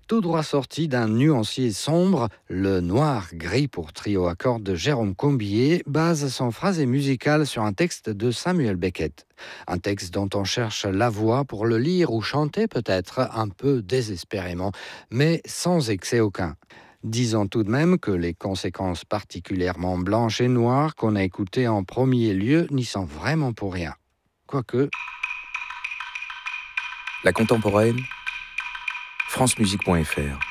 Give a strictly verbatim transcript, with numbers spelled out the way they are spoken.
tout droit sorti d'un nuancier sombre, le noir-gris pour trio à cordes de Jérôme Combier base son phrasé musical sur un texte de Samuel Beckett. Un texte dont on cherche la voix pour le lire ou chanter peut-être un peu désespérément, mais sans excès aucun. Disons tout de même que les conséquences particulièrement blanches et noires qu'on a écoutées en premier lieu n'y sont vraiment pour rien. Quoique... La contemporaine, francemusique point f r